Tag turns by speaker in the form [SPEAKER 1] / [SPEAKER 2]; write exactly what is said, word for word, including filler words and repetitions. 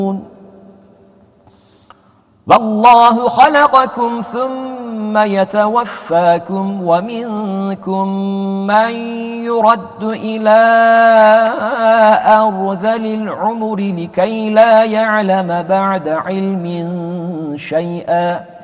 [SPEAKER 1] والله خلقكم ثم يتوفاكم ومنكم من يرد إلى أرذل العمر لكي لا يعلم بعد علم شيئا